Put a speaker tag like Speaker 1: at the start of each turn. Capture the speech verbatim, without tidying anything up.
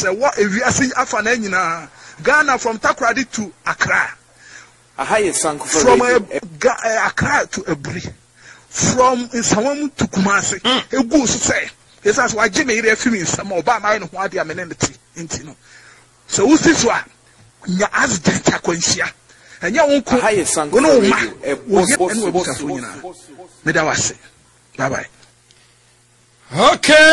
Speaker 1: se what ewiase afa na nyina Ghana from Takoradi to Accra. From uh, uh, Accra to Ebri, from Nsawam to Kumasi. It goes to say, yes, as why Jimmy refused some Obama and what the amenity intino. So, who's this one? Ya as Denta Quentia, and ya won't call a son. No, Medawase. Bye bye. Okay.